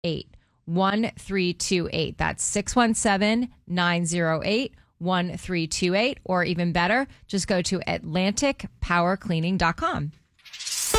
1328. That's 617-908-1328. Or even better, just go to AtlanticPowerCleaning.com.